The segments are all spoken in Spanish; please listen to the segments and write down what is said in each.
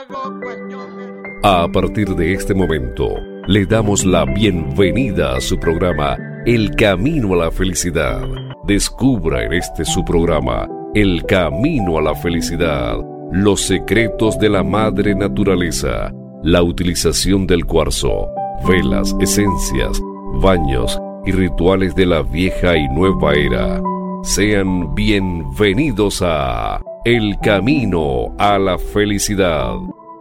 A partir de este momento, le damos la bienvenida a su programa El Camino a la Felicidad. Descubra en este su programa El Camino a la Felicidad los secretos de la madre naturaleza, la utilización del cuarzo, velas, esencias, baños y rituales de la vieja y nueva era. Sean bienvenidos a El Camino a la Felicidad.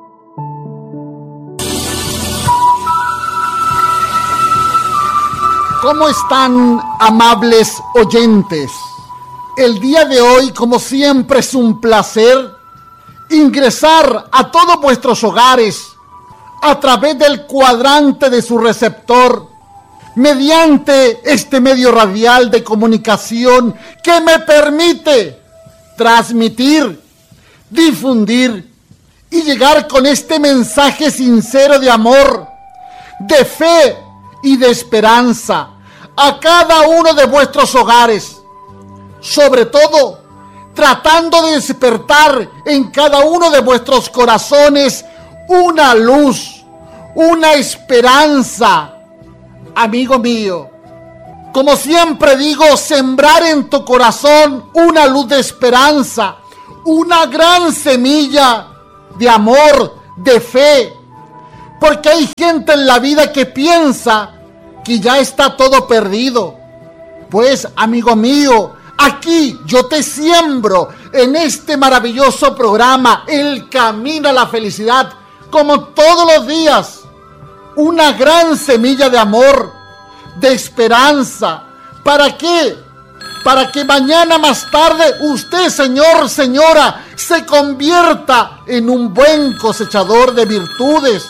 ¿Cómo están, amables oyentes? El día de hoy, como siempre, es un placer ingresar a todos vuestros hogares a través del cuadrante de su receptor, mediante este medio radial de comunicación que me permite transmitir, difundir y llegar con este mensaje sincero de amor, de fe y de esperanza a cada uno de vuestros hogares, sobre todo tratando de despertar en cada uno de vuestros corazones una luz, una esperanza. Amigo mío, como siempre digo, sembrar en tu corazón una luz de esperanza, una gran semilla de amor, de fe. Porque hay gente en la vida que piensa que ya está todo perdido. Pues, amigo mío, aquí yo te siembro en este maravilloso programa, El Camino a la Felicidad, como todos los días, una gran semilla de amor, de esperanza. ¿Para qué? Para que mañana más tarde usted, señor, señora, se convierta en un buen cosechador de virtudes,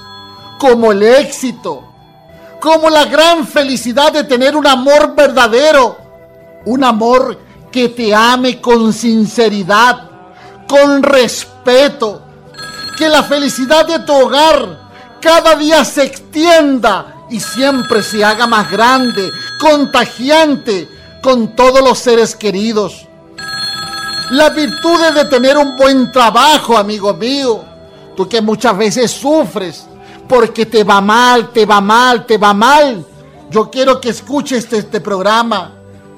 como el éxito, como la gran felicidad de tener un amor verdadero, un amor que te ame con sinceridad, con respeto, que la felicidad de tu hogar cada día se extienda y siempre se haga más grande, contagiante con todos los seres queridos. Las virtudes de tener un buen trabajo, amigo mío, tú que muchas veces sufres porque te va mal, te va mal, te va mal. Yo quiero que escuches este programa.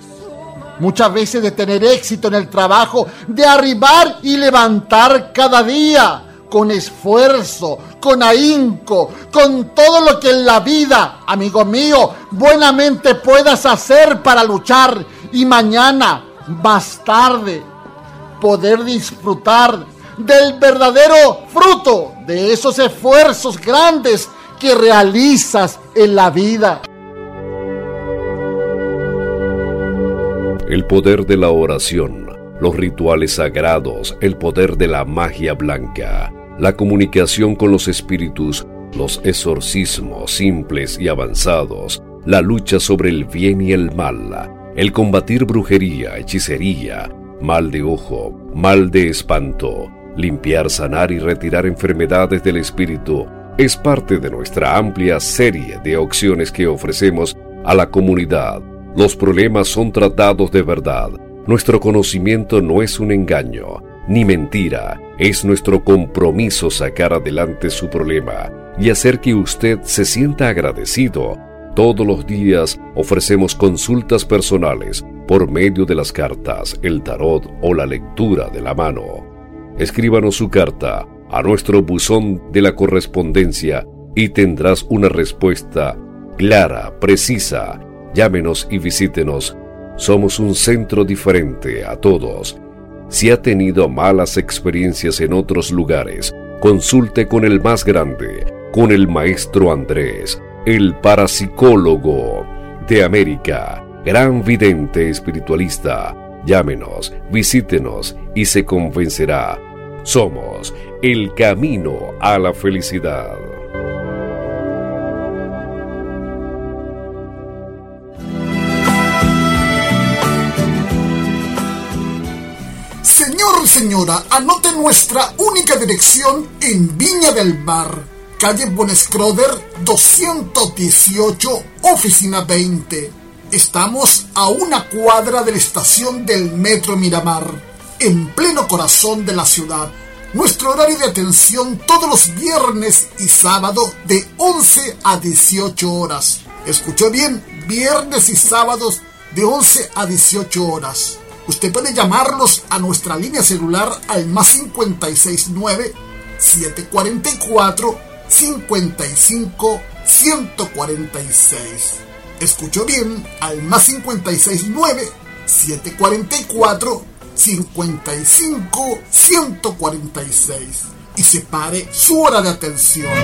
Muchas veces de tener éxito en el trabajo, de arribar y levantar cada día con esfuerzo, con ahínco, con todo lo que en la vida, amigo mío, buenamente puedas hacer para luchar y mañana, más tarde, poder disfrutar del verdadero fruto de esos esfuerzos grandes que realizas en la vida. El poder de la oración, los rituales sagrados, el poder de la magia blanca, la comunicación con los espíritus, los exorcismos simples y avanzados, la lucha sobre el bien y el mal, el combatir brujería, hechicería, mal de ojo, mal de espanto, limpiar, sanar y retirar enfermedades del espíritu, es parte de nuestra amplia serie de opciones que ofrecemos a la comunidad. Los problemas son tratados de verdad. Nuestro conocimiento no es un engaño, ni mentira. Es nuestro compromiso sacar adelante su problema y hacer que usted se sienta agradecido. Todos los días ofrecemos consultas personales por medio de las cartas, el tarot o la lectura de la mano. Escríbanos su carta a nuestro buzón de la correspondencia y tendrás una respuesta clara, precisa. Llámenos y visítenos. Somos un centro diferente a todos. Si ha tenido malas experiencias en otros lugares, consulte con el más grande, con el maestro Andrés, el parapsicólogo de América, gran vidente espiritualista. Llámenos, visítenos y se convencerá. Somos el camino a la felicidad. Señor, señora, anote nuestra única dirección en Viña del Mar, calle Bonescroder 218, oficina 20. Estamos a una cuadra de la estación del Metro Miramar, en pleno corazón de la ciudad. Nuestro horario de atención todos los viernes y sábado de 11 a 18 horas. ¿Escuchó bien? Viernes y sábados de 11 a 18 horas. Usted puede llamarlos a nuestra línea celular al más 569-744-55-146. ¿Escuchó bien? Al más 569-744-55-146. Y separe su hora de atención.